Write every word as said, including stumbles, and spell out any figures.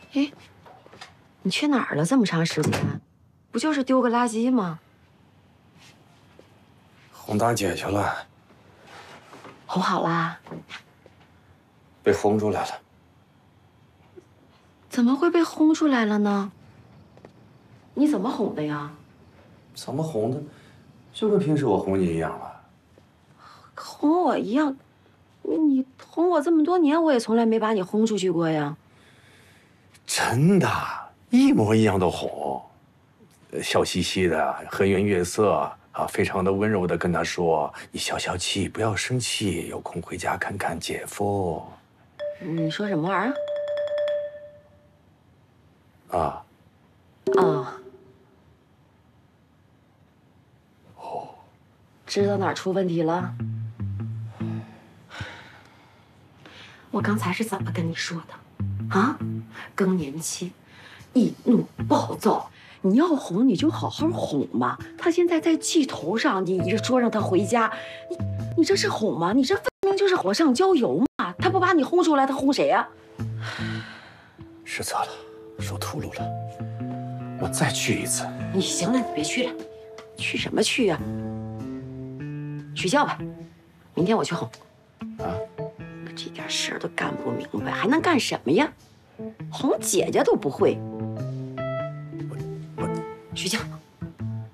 哎，你去哪儿了？这么长时间，不就是丢个垃圾吗？ 哄大姐去了。 哄好啦？ 被轰出来了。 怎么会被轰出来了呢？你怎么哄的呀？ 怎么哄的？就跟平时我哄你一样了。 哄我一样？你哄我这么多年，我也从来没把你轰出去过呀。 真的，一模一样的哄，笑嘻嘻的，和颜悦色啊，非常的温柔的跟他说：“你消消气，不要生气，有空回家看看姐夫。” 你说什么玩意儿？啊。 啊。 哦。 知道哪儿出问题了？我刚才是怎么跟你说的？啊，更年期，易怒暴躁，你要哄你就好好哄嘛。他现在在气头上，你一说让他回家，你你这是哄吗？你这分明就是火上浇油嘛！他不把你轰出来，他轰谁呀？ 失策了，说秃噜了，我再去一次。 你行了，你别去了，去什么去呀？取消吧，明天我去哄。 啊？ 这点事儿都干不明白，还能干什么呀？哄姐姐都不会。 我我取消。